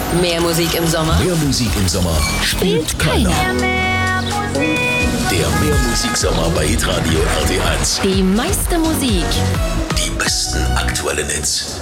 Mehr Musik im Sommer. Mehr Musik im Sommer spielt keiner. Der Mehrmusik-Sommer bei Hitradio RT1. Die meiste Musik. Die besten aktuellen Hits.